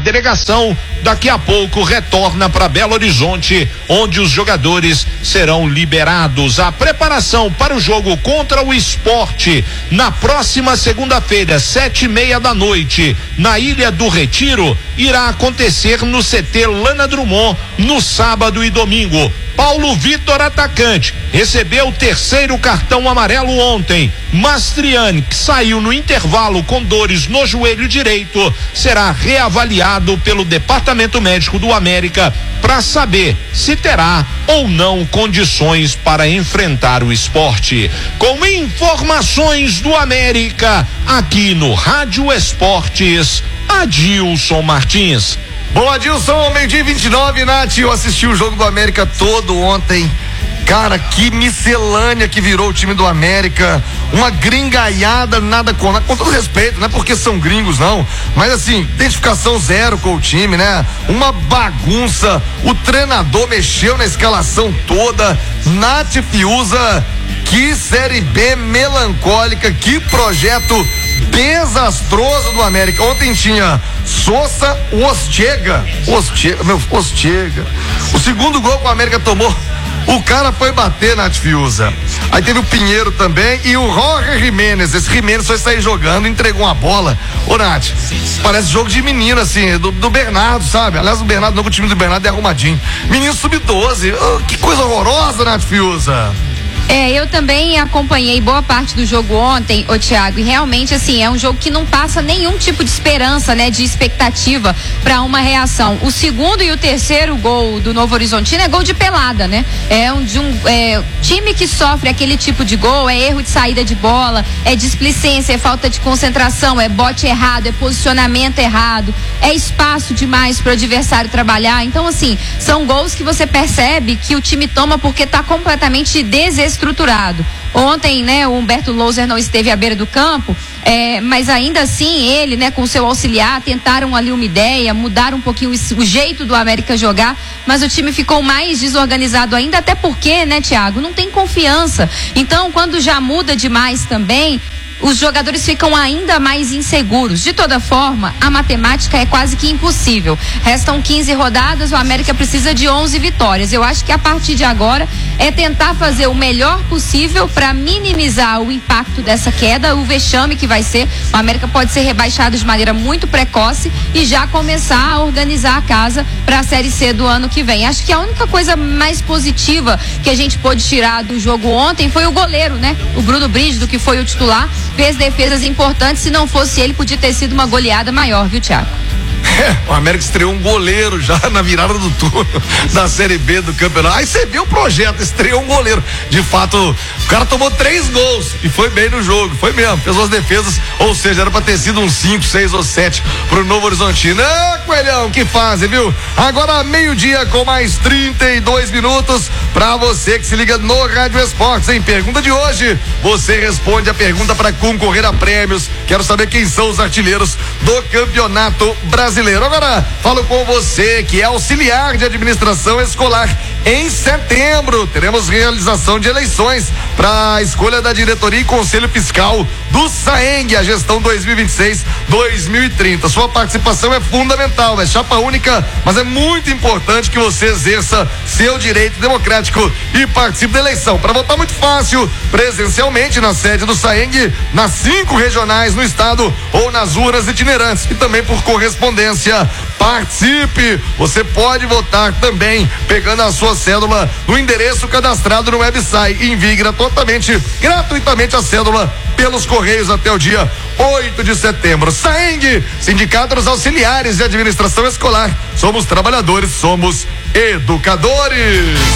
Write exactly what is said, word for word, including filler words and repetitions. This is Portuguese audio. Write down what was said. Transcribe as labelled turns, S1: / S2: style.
S1: delegação daqui a pouco retorna para Belo Horizonte, onde os jogadores serão liberados. A preparação para o jogo contra o Sport na próxima segunda-feira, sete e meia da noite, na Ilha do Retiro, irá acontecer no C T Lana Drummond no sábado e domingo. Paulo Vitor, atacante, recebeu o terceiro cartão amarelo ontem. Mastriani, que saiu no intervalo com dores no joelho direito, será reavaliado pelo Departamento Médico do América para saber se terá ou não condições para enfrentar o Sport. Com informações do América, aqui no Rádio Esportes, Adilson Martins.
S2: Boa, Adilson, meio-dia e vinte e nove, Nath, eu assisti o jogo do América todo ontem. Cara, que miscelânea que virou o time do América, uma gringaiada, nada com, com todo respeito, não é porque são gringos não, mas assim, identificação zero com o time, né? Uma bagunça, o treinador mexeu na escalação toda. Nath Fiuza, que Série B melancólica, que projeto desastroso do América. Ontem tinha Sousa, Ostega, Ostega, meu, Ostega. O segundo gol que o América tomou, o cara foi bater, Nath Fiuza. Aí teve o Pinheiro também e o Jorge Jimenez. Esse Jimenez foi sair jogando, entregou uma bola. Ô, Nath, parece jogo de menino, assim, do, do Bernardo, sabe? Aliás, o Bernardo, não, o time do Bernardo é arrumadinho. Menino sub doze, oh, que coisa horrorosa, Nath Fiuza.
S3: É, eu também acompanhei boa parte do jogo ontem, ô Thiago, e realmente, assim, é um jogo que não passa nenhum tipo de esperança, né, de expectativa para uma reação. O segundo e o terceiro gol do Novo Horizontino é gol de pelada, né? É um, de um é, time que sofre aquele tipo de gol, é erro de saída de bola, é displicência, é falta de concentração, é bote errado, é posicionamento errado, é espaço demais para o adversário trabalhar. Então, assim, são gols que você percebe que o time toma porque tá completamente desestruturado. estruturado. Ontem, né, o Humberto Louser não esteve à beira do campo, é, mas ainda assim ele, né, com seu auxiliar, tentaram ali uma ideia, mudar um pouquinho o, o jeito do América jogar, mas o time ficou mais desorganizado ainda, até porque, né, Thiago, não tem confiança. Então, quando já muda demais também, os jogadores ficam ainda mais inseguros. De toda forma, a matemática é quase que impossível. Restam quinze rodadas, o América precisa de onze vitórias. Eu acho que a partir de agora é tentar fazer o melhor possível para minimizar o impacto dessa queda, o vexame que vai ser. O América pode ser rebaixado de maneira muito precoce e já começar a organizar a casa para a Série C do ano que vem. Acho que a única coisa mais positiva que a gente pôde tirar do jogo ontem foi o goleiro, né? O Bruno Brígido, que foi o titular, fez defesas importantes. Se não fosse ele, podia ter sido uma goleada maior, viu, Thiago?
S2: É, o América estreou um goleiro já na virada do turno da Série B do campeonato. Aí você viu o projeto, estreou um goleiro. De fato, o cara tomou três gols e foi bem no jogo, foi mesmo, fez umas defesas, ou seja, era pra ter sido uns cinco, seis ou sete pro Novo Horizontino. Ah, Coelhão, que fase, viu? Agora meio-dia com mais trinta e dois minutos pra você que se liga no Rádio Esportes, hein? Pergunta de hoje, você responde a pergunta para concorrer a prêmios. Quero saber quem são os artilheiros do Campeonato Brasileiro. Agora, falo com você que é auxiliar de administração escolar. Em setembro, teremos realização de eleições para a escolha da diretoria e conselho fiscal do SAENG, a gestão dois mil e vinte e seis, dois mil e trinta. Sua participação é fundamental, é chapa única, mas é muito importante que você exerça seu direito democrático e participe da eleição. Para votar, muito fácil, presencialmente na sede do SAENG, nas cinco regionais no estado ou nas urnas itinerantes, e também por correspondência. Participe! Você pode votar também pegando a sua cédula no endereço cadastrado no website. Envie gratuitamente, gratuitamente a cédula pelos correios até o dia oito de setembro. SAENG, Sindicato dos Auxiliares de Administração Escolar. Somos trabalhadores, somos educadores.